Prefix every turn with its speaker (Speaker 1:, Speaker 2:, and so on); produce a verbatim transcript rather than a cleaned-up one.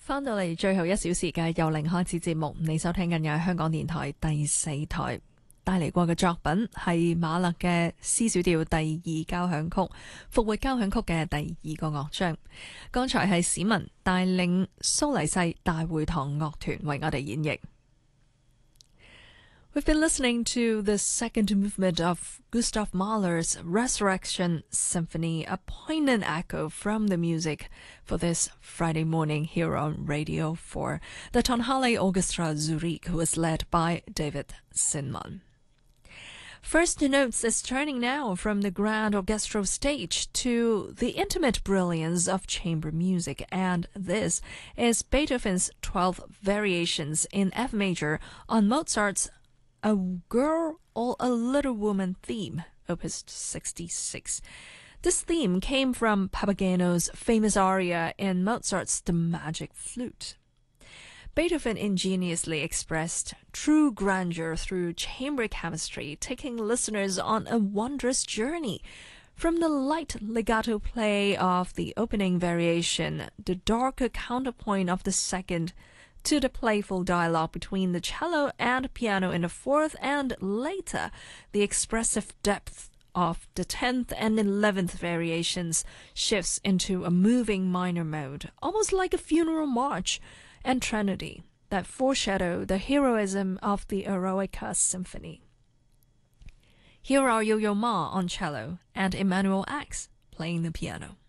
Speaker 1: 翻到嚟最後一小時嘅由零開始節目，你收聽緊嘅係香港電台第四台帶嚟過嘅作品係馬勒嘅 C 小調第二交響曲，復活交響曲嘅第二個樂章。剛才係史文帶領蘇黎世大會堂樂團為我哋演繹。We've been listening to the second movement of Gustav Mahler's Resurrection Symphony, a poignant echo from the music for this Friday morning here on Radio four. The Tonhalle Orchestra Zurich was led by David Zinman. First Notes is turning now from the grand orchestral stage to the intimate brilliance of chamber music, and this is Beethoven's twelve variations in F major on Mozart's A Girl or a Little Woman theme, Opus sixty-six. This theme came from Papageno's famous aria in Mozart's The Magic Flute. Beethoven ingeniously expressed true grandeur through chamber chemistry, taking listeners on a wondrous journey. From the light legato play of the opening variation, the darker counterpoint of the second, to the playful dialogue between the cello and piano in the fourth, and later the expressive depth of the tenth and eleventh variations shifts into a moving minor mode, almost like a funeral march and trinity that foreshadow the heroism of the Eroica Symphony. Here are Yo-Yo Ma on cello and Emmanuel X playing the piano.